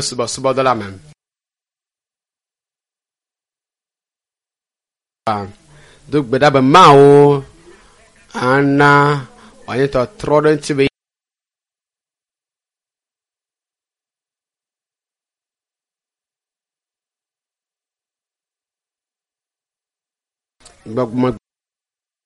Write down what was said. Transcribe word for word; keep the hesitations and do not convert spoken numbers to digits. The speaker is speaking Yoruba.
suba suba de la même. Donc beda be mao ana wanye to trodden tibe gbagma